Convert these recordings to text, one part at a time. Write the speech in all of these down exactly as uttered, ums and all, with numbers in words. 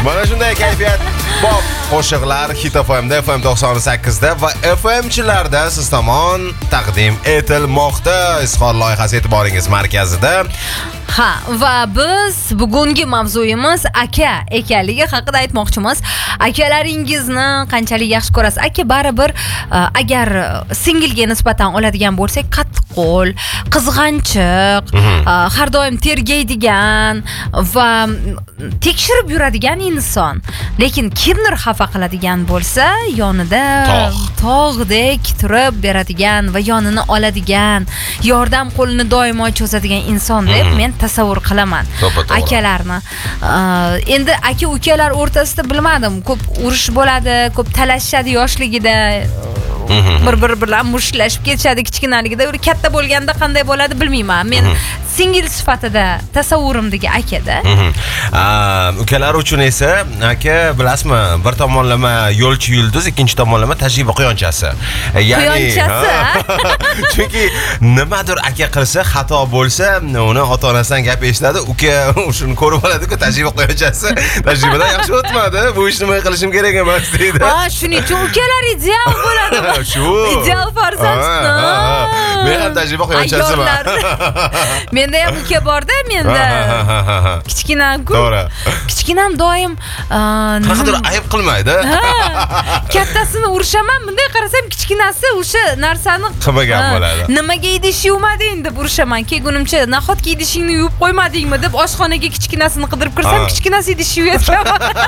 Mana shunday kayfiyat bop qo'shiqlar Hit F M da F M to'qson sakkiz da va F M chilarda siz tomon taqdim etilmoqda. Izhor loyihasi e'tiboringiz markazida. Ha, va biz bugungi mavzuyimiz aka ekanligi haqida aytmoqchimiz. Akalaringizni qanchalik yaxshi ko'rasiz? Aka baribir agar singilga nisbatan oladigan bo'lsak, qattiqqo'l, qizg'anchiq, har doim tergaydigan va tekshirib yuradigan inson. Lekin kimdir xafa qiladigan bo'lsa, yonida tog'dek turib beradigan va yonini oladigan, yordam qo'lini doimo cho'zadigan inson deb men tasavvur qilaman akalarni. Endi aka ukalar o'rtasida bilmadim, ko'p urush bo'ladi, ko'p talashishadi yoshligida. Bir-bir bilan mushtlashib ketishadi kichkinaligida. Katta bo'lganda qanday bo'ladi bilmayman. Men singil sifatida tasavvurimdagi akada. Ukalar uchun esa aka bilasizmi, bir tomonlama yo'lchi yulduz, ikkinchi tomonlama tajriba quyonchasi. Ya'ni quyonchasi. Chunki nimadir aka qilsa, xato bo'lsa, uni ota-onasidan gap eshitadi, uka shuni ko'rib oladi-ku, tajriba quyonchasi. Tajribadan yaxshi o'tmadi, bu ishni men qilishim kerak emas deydi. Ha, shuning uchun ukalar ideal bo'ladi. Shu. Ideal farzand. Men ham tajriba quyonchasiman. Menda ham uka borda, menda. Kichkinam-ku. To'g'ri. Kichkinam doim qanaqadir ayb qilmaydi. Kattasini urishaman, bunday qarasam kichkinasi o'sha narsani qilmagan bo'ladi. Nimaga idishni yuvmading deb urishaman. Kelgunimcha, nahotki idishingni yuvib qo'ymadingmi deb oshxonaga kichkinasini qidirib kirsam, kichkinasi idishni yuvayotgan.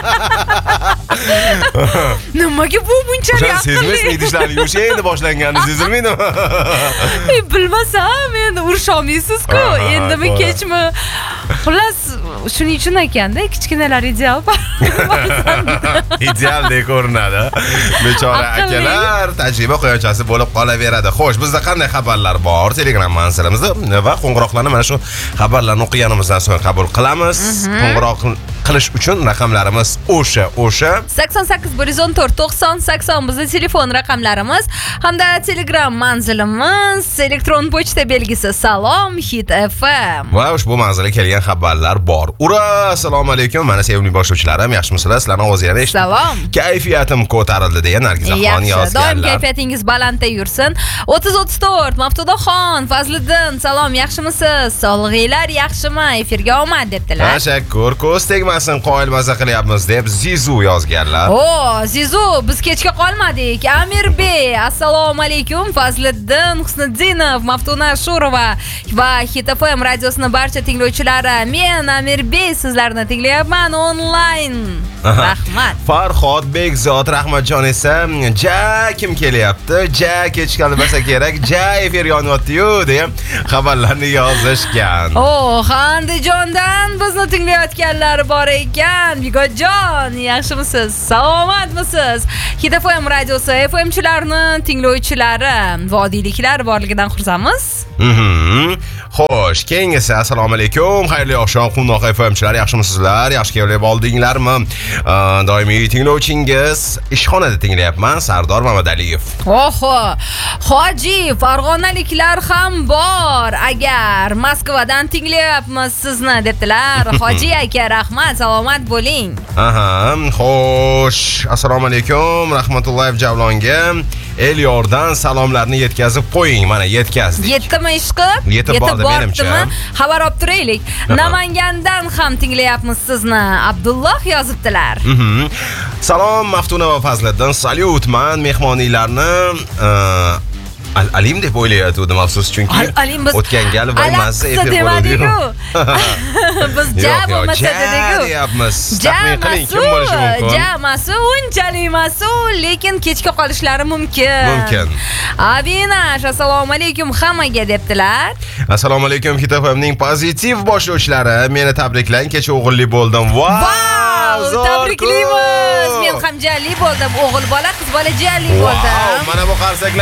Nimaga bu bunchalik aqlli? Sezmaysiz, idishlarni yuvish endi boshlangani sezilmaydimi? Bilmasam, endi urisha olmaysiz-ku. Endimi kechmi? Xullas, shuning uchun ekanda, kichkinalar ideal. Idealdek ko'rinadi. Bechora akalar tajriba quyonchasi bo'lib qolaveradi. Xo'sh, bizda qanday xabarlar bor? Telegram manzilimizda va qo'ng'iroqlarni mana shu xabarlarni o'qiganimizdan so'ng qabul qilamiz. Qo'ng'iroq qilish uchun raqamlarimiz o'sha, o'sha sakson sakkiz bir yuz o'n to'rt to'qson sakson bizning telefon raqamlarimiz hamda Telegram manzilimiz, elektron pochta belgisi salom Hit F M. Va ushbu manzilga kelgan xabarlar bor. Ura, assalomu alaykum. Mana sevimli boshlovchilarim, yaxshimisizlar? Sizlarni ovozlaringizni eshitdim. Salom. Kayfiyatim ko'tarildi degan Nargizaxon yozganlar. Doim kayfiyatingiz balandda yursin. o'ttiz o'ttiz to'rt Maftudaxon, Fazliddin, salom, yaxshimisiz? Sog'lig'inglar yaxshimi? Efirga omad debdilar. Tashakkur. Ko'z tegmasin, qoyil maza qilyapmiz deb Zizu yozganlar. O, Zizu, biz kechga qolmadik. Amirbey, assalomu alaykum. Fazliddin, Husniddinov, Maftuna Shurova va Hit F M radiosining barcha tinglovchilari. Men Amirbey sizlarni tinglayapman onlayn. Rahmat. Farhod Bekzod Rahmatjon esa ja kim kelyapti? Ja kechgan bo'lsa kerak. Ja efir yonyapti-yu deb xabarlarni yozishgan. O, Andijondan bizni tinglayotganlar bor ekan. Bigodjon, yaxshimisiz? Salomatmisiz? Hit F M radiosi F M chilarni tinglovchilari, vodiyliklar borligidan xursandmiz. Mhm. Xo'sh, keyingisi assalomu alaykum. Xayrli oqshom, quvnoq F M chilar, yaxshimisizlar? Yaxshi kelib oldinglarmi? Doimiy tinglovchingiz ishxonada tinglayapman, Sardor Mamadaliyev. Oho, Hoji, farg'onaliklar ham bor. Agar Moskvadan tinglayapmiz sizni debdilar. Hoji aka, rahmat, salomat bo'ling. Aha, xo'sh, assalomu alaykum. Rahmatulloyev Javlonga Elyordan salomlarni yetkazib qo'ying. Mana yetkazdik. Yetdimi ishqib? Yetib bordi menimcha. Xabar olib turaylik. Namangandan ham tinglayapmiz sizni. Abdulloh yozibdilar. Salom Maftuna va Fazliddin, salyut. Men mehmoniylarni Alim deb o'ylayotgandim, afsus, chunki o'tgan gal bir mazza efir bo'ldi-ku. Biz ja bo'lmasa dediku. Deyapmiz. Taxmin qiling kim bo'lishi mumkin? Ja mas'ul, unchalik mas'ul, lekin kechga qolishlari mumkin. Mumkin. Avinash, assalomu alaykum hammaga debdilar. Assalomu alaykum Hit F M ning pozitiv boshlovchilari. Meni tabriklang, kecha o'g'illi bo'ldim. Vau! Tabriklaymiz. Men ham jali bo'ldim. O'g'il bola, qiz bola jali bo'ldim. Mana bu qarsaklar ikki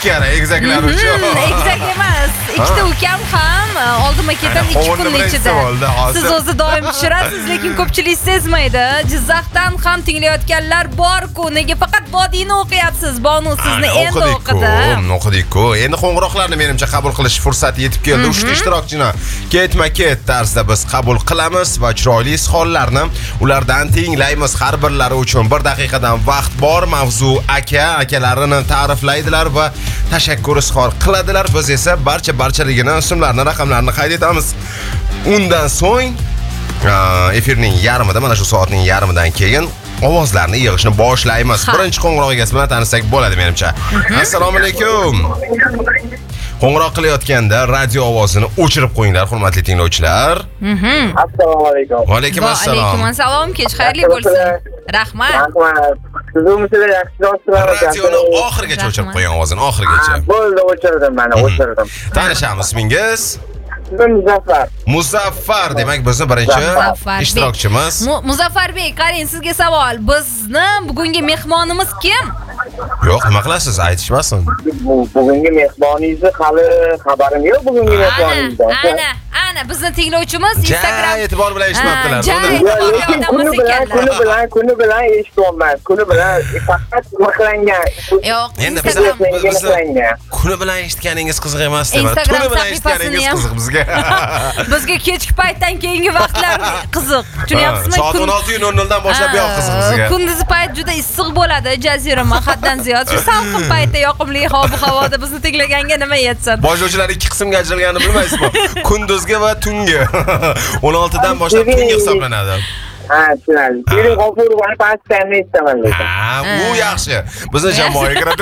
ikki karra egizaklar uchun. Egizak emas. Ikkita ukam ham oldima ketdan ikki kun ichida. Siz o'zi doim tushirasiz, lekin ko'pchilik sezmaydi. Jizzaxdan ham tinglayotganlar bor-ku, nega faqat bodiyni o'qiyapsiz? Bonu sizni endi o'qidi. O'qidik-ku. Endi qo'ng'iroqlarni menimcha qabul qilish fursati yetib keldi. uchta ishtirokchini ketma-ket tarzda biz qabul qilamiz va chiroyli izhorlarni ulardan tinglaymiz. Har birlari uchun bir daqiqadan vaqt bor. Mavzu aka, akalarini ta'riflaydilar va tashakkur izhor qiladilar. Biz esa barcha barchaligini ismlarni, raqamlarini qayd etamiz. Undan so'ng efirning yarmida, mana shu soatning yarmidan keyin ovozlarni yig'ishni boshlaymiz. Birinchi qo'ng'iroq egasi bilan tanishsak bo'ladi menimcha. Assalomu alaykum. Qo'ng'iroq qilayotganda radio ovozini o'chirib qo'yinglar, hurmatli tinglovchilar. Assalomu alaykum. Va alaykum assalom. Va alaykum assalom. Kech xayrli bo'lsin. Rahmat. Rahmat. Sizlar yaxshi do'stlarimiz. Radioni oxirigacha o'chirib qo'ying, ovozini oxirigacha. Bo'ldi, o'chirdim mana, o'chirdim. Tanishamiz, ismingiz? Muzaffar. Muzaffar, demak bizni birinchi ishtirokchimiz. Muzaffarbek, qarang, sizga savol. Bizni bugungi mehmonimiz kim? Yo'q, nima qilasiz? Aytishmasin. Bugungi mehmoningizni hali xabarim yo'q bugungi mehmoningizdan. Ana, ana bizni tinglovchimiz Instagram e'tibor bilan eshitmabdilar. Kuni bilan, kuni bilan, kuni bilan eshityapman. Kuni bilan faqat maqlangan. Yo'q, endi bizni kuni bilan eshitganingiz qiziq emas dema. Kuni bilan eshitganingiz qiziq bizga. Bizga kechki paytdan keyingi vaqtlar qiziq. Tushunyapsizmi? Soat o'n olti nol nol dan boshlab yo'q qiziq bizga. Kunduzi payt juda issiq bo'ladi, jazirama haddan ziyod. Shu salqin paytda yoqimli ob-havoda bizni tinglaganga nima yetsin? Boshlovchilar ikki qismga ajralganini bilmaysizmi? Kunduzgi va tungi. o'n olti dan boshlab tungi hisoblanadi. Ha, tushunarli. Shirin G'ofurovani pastdan eshitaman lekin. Ha, u yaxshi. Bizni jamoaga kiradi.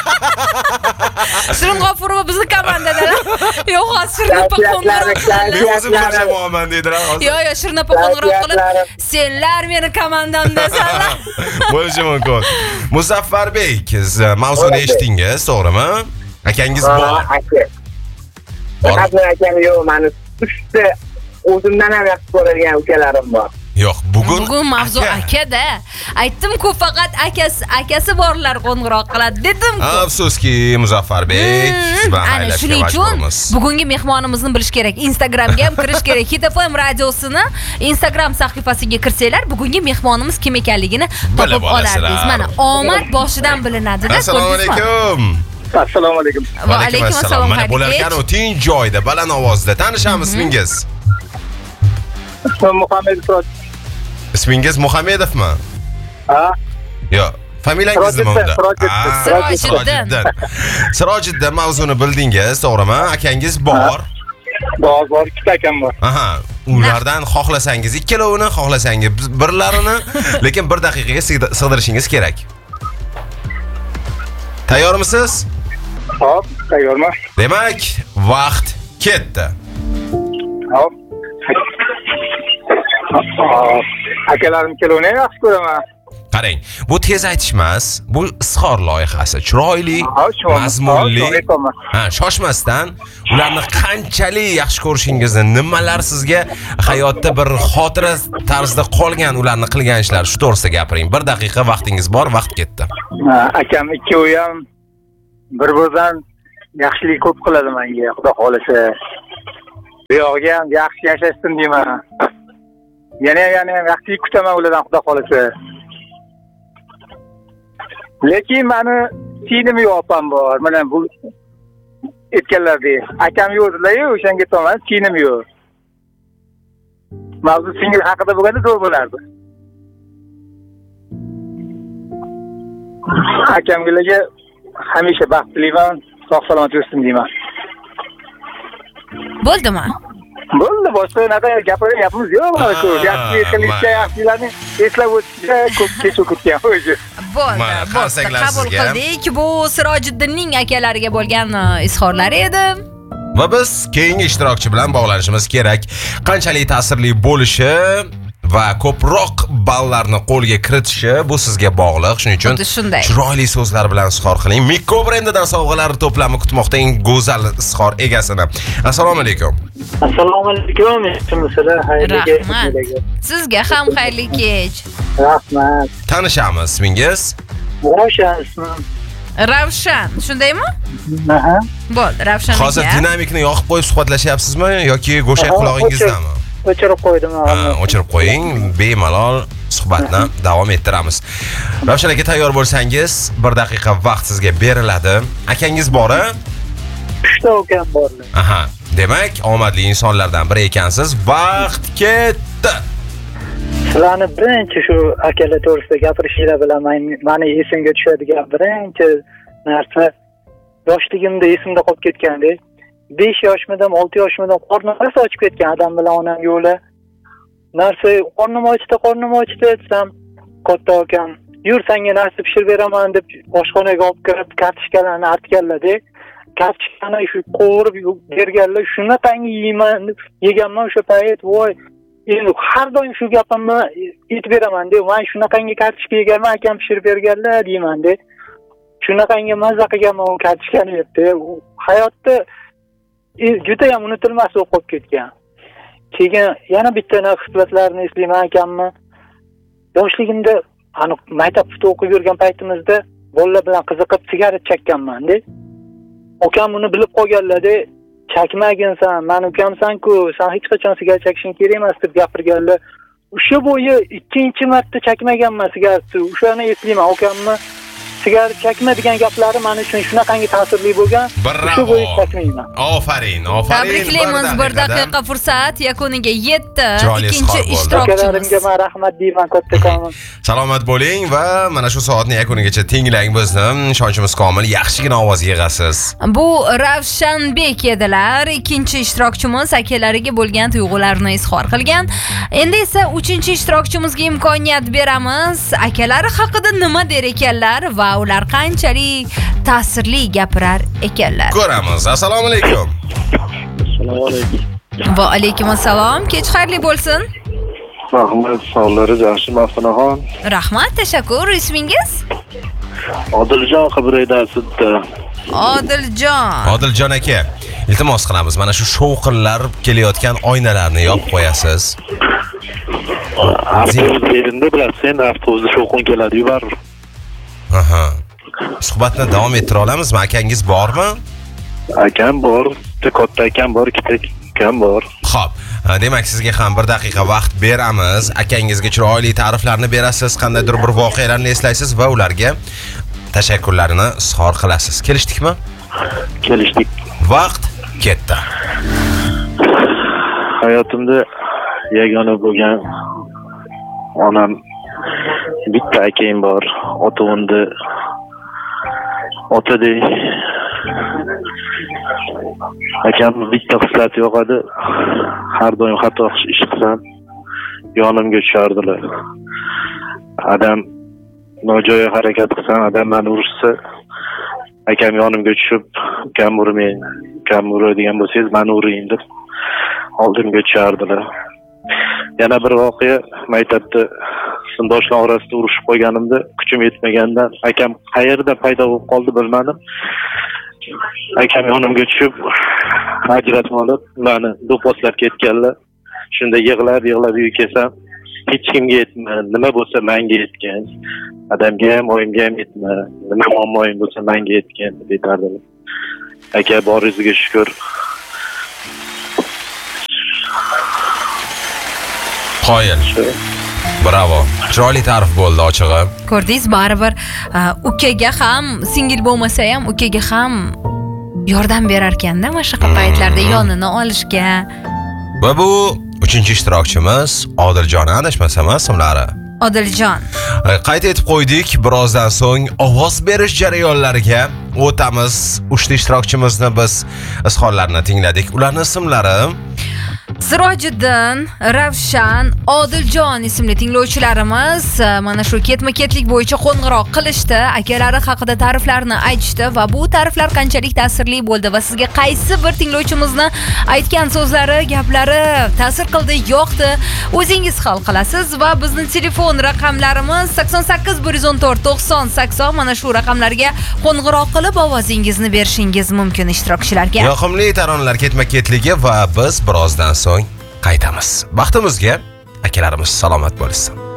Shirin G'ofurova bizni komandadalar. Yo'q, Shirin opa qo'ng'iroq qiladi. Men o'zim bir jamoaman deydilar. Yo'q, yo'q, Shirin opa qo'ng'iroq qilib, "Senlar meni komandamdasanlar." Bo'lishi mumkin. Muzaffarbek, siz mavzuni eshitdingiz, to'g'rimi? Akangiz bor. Faqat men akam yo'q, meni uchta o'zimdan ham yaxshi ko'radigan ukalarim bor. Yo'q, bugun bugun mavzu akada. Aytdim-ku, faqat akasi, akasi borlar qo'ng'iroq qiladi dedim-ku. Afsuski, Muzaffarbek, siz bilan ana shuning uchun bugungi mehmonimizni bilish kerak. Instagramga ham kirish kerak. Hit F M radiosini Instagram sahifasiga kirsanglar, bugungi mehmonimiz kim ekanligini topib olardingiz. Mana omad boshidan bilinadi-da. Assalomu alaykum. Assalomu alaykum. Va alaykum assalom. Mana bo'larkan o'tin joyda, baland ovozda tanishamiz ismingiz. Ismim Muhammad Siroj. Ismingiz Muhammedovmi? Ha? Yo'q. Familiyangiz nima unda? Sirojiddin. Sirojiddin, mavzuni bildingiz, to'g'rimi? Akangiz bor. Bor, bor, ikkita akam bor. Aha. Ulardan xohlasangiz ikkalovini, xohlasangiz birlarini, lekin bir daqiqaga sig'dirishingiz kerak. Tayyormisiz? Hop, tayyorman. Demak, vaqt ketdi. Hop. Akalarim kelavini yaxshi ko'raman. Qarang, bu tez aytishmas, bu izhor loyihasi, chiroyli, mazmunli. Ha, shoshmasdan ularni qanchalik yaxshi ko'rishingizni, nimalar sizga hayotda bir xotira tarzida qolgan ularni qilgan ishlar, shu to'g'risida gapiring. Bir daqiqa vaqtingiz bor, vaqt ketdi. Akam ikkovi ham bir-biridan yaxshilik ko'p qiladi menga, xudo xolisa. Bu yo'g'iga ham yaxshi yashashsin deyman. Yana yana yaxshilik kutaman ulardan, xudo xolisa. Lekin meni singlim yo'q, opam bor. Mana bu aytganlardek, akam yo'qdilar-yu, o'shanga aytaman, singlim yo'q. Mavzu singil haqida bo'lganda zo'r bo'lardi. Akamlarga hamisha baxtliman, sog'-salomat o'tsin deyman. Bo'ldimi? Bo'ldi, boshqa unaqa gapimiz yo'q. Mana shu yaxshi qilishga, yaxshilarni eslab o'tishga ko'p kech o'tgan o'zi. Bo'ldi, bo'ldi. Qabul qildik. Bu Sirojiddinning akalariga bo'lgan izhorlari edi. Va biz keyingi ishtirokchi bilan bog'lanishimiz kerak. Qanchalik ta'sirli bo'lishi va ko'proq ballarni qo'lga kiritishi bu sizga bog'liq. Shuning uchun chiroyli so'zlar bilan izhor qiling. Mikko brendidan sovg'alar to'plami kutmoqda eng go'zal izhor egasini. Assalomu alaykum. Assalomu alaykum. Sizlar xayrli kech. Sizga ham xayrli kech. Rahmat. Tanishamiz, ismingiz? Ravshan ismim. Ravshan, shundaymi? Aha. Bo'ldi, Ravshan aka. Hozir dinamikni yoqib qo'yib suhbatlashyapsizmi yoki go'shak Aha, qulog'ingizdami? O'chirib qo'ydim. Ha, o'chirib qo'ying, bemalol suhbatni davom ettiramiz. Ravshan aka, tayyor bo'lsangiz, bir daqiqa vaqt sizga beriladi. Akangiz bor-a? Uchta ukam bor. Aha, demak, omadli insonlardan biri ekansiz. Vaqt ketdi. Sizlarni birinchi shu akalar to'g'risida gapirishinglar bilan meni esimga tushadigan birinchi narsa yoshligimda esimda qolib ketganda, besh yoshmidim, olti yoshmidim, qornim rosa ochib ketgan adam bilan onam yo'li. Narsa qornim ochdi, qornim ochdi desam, katta akam, "Yur, senga narsa pishirib beraman" deb oshxonaga olib kirib, kartoshkalarni artganlar-da. Kartoshkani shu qo'rib berganlar, shunaqangi yeyman, yeganman o'sha payt, voy. Endi har doim shu gapimni aytib beraman deb, "Men shunaqangi kartoshka yeganman, akam pishirib berganlar" deyman deb. Shunaqangi mazza qilganman u kartoshkani yeb. Hayotda juda ham unutilmas bo'lib qolib ketgan. Keyin yana bitta xislatlarni eslayman akamni. Yoshligimda, ani maktabda o'qib yurgan paytimizda bolalar bilan qiziqib sigaret chekkanman-da. Akam uni bilib qolganlar-da, "Chakmaginsan, men ukamsan-ku, sen hech qachon sigaret chekishing kerak emas" deb gapirganlar. O'sha bo'yi ikkinchi marta chakmaganman sigaretni. O'shani eslayman, akamni sigaret chakma degan gaplari men uchun shunaqangi ta'sirli bo'lgan. Shu bo'yi chakmayman. Ofarin, ofarin. Tabriklaymiz, bir daqiqa fursat yakuniga yetdi. Chiroyli Ikkinchi suhbat bo'ldi. ishtirokchimiz. Akalarimga men rahmat deyman kattakon. Salomat bo'ling va mana shu soatni yakunigacha tinglang bizni. Ishonchimiz komil, yaxshigina ovoz yig'asiz. Bu Ravshanbek edilar. Ikkinchi ishtirokchimiz akalariga bo'lgan tuyg'ularini izhor qilgan. Endi esa uchinchi ishtirokchimizga imkoniyat beramiz. Akalari haqida nima der ekanlar va ular qanchalik ta'sirli gapirar ekanlar. Ko'ramiz. Assalomu alaykum. Assalomu alaykum. Va alaykum assalom. Kech xayrli bo'lsin. Rahmat, sog'lari yaxshi Maftunaxon. Rahmat, tashakkur. Ismingiz? Odiljon Qibraydasida. Odiljon. Odiljon aka, iltimos qilamiz, mana shu shovqinlar kelayotgan oynalarni yopib qo'yasiz. Avtobus yerinde bilasiz, sen avtobusda shovqin keladi, yuborur. Aha. Suhbatni davom ettira olamizmi? Akangiz bormi? Akam bor, katta akam bor, ikkita akam bor. Xo'p, demak sizga ham bir daqiqa vaqt beramiz. Akangizga chiroyli ta'riflarni berasiz, qandaydir bir voqealarni eslaysiz va ularga tashakkurlarini izhor qilasiz. Kelishdikmi? Kelishdik. Vaqt ketdi. Hayotimda yagona bo'lgan onam, bitta akam bor. Ota-onda otadek akam bitta xislati yo'q edi. Har doim xato ish qilsam yonimga tushardilar. Adam nojo'ya harakat qilsam, adam meni urishsa, akam yonimga tushib, "Ukam urmang, ukam uradigan bo'lsangiz, meni uring" deb oldimga tushardilar. Yana bir voqea, maktabda sinfdoshlar orasida urushib qo'yganimda, kuchim yetmagandan akam qayerda paydo bo'lib qoldi bilmadim. Akam yonimga tushib, ajratib olib, ularni do'pposlab ketganlar. Shunda yig'lab, yig'lab uyga kelsam, hech kimga yetma, nima bo'lsa menga yetgan. Adamga ham, oyimga ham yetma, nima muammoyim bo'lsa menga yetgan deb aytardilar. Aka, boringizga shukr. Qoyil. Bravo. Chiroyli ta'rif bo'ldi ochig'i. Ko'rdingiz, baribir ukaga ham, singil bo'lmasa ham ukaga ham yordam berar ekanda mashqa paytlarda yonini olishga. Va bu uchinchi ishtirokchimiz Odiljon, adashmasam ismlari. Odiljon. Qayd etib qo'ydik, birozdan so'ng ovoz berish jarayonlariga o'tamiz. Uchta ishtirokchimizni biz izhorlarini tingladik. Ularning ismlari Sirojiddin, Ravshan, Odiljon ismli tinglovchilarimiz mana shu ketma-ketlik bo'yicha qo'ng'iroq qilishdi, akalari haqida ta'riflarni aytishdi va bu ta'riflar qanchalik ta'sirli bo'ldi va sizga qaysi bir tinglovchimizni aytgan so'zlari, gaplari ta'sir qildi, yoqdi, o'zingiz hal qilasiz va bizning telefon raqamlarimiz sakson sakkiz bir yuz o'n to'rt to'qson sakson, mana shu raqamlarga qo'ng'iroq qilib ovozingizni berishingiz mumkin ishtirokchilarga. Yoqimli taronalar ketma-ketligi va biz birozdan so'ng qaytamiz. Baxtimizga akalarimiz salomat bo'lsin.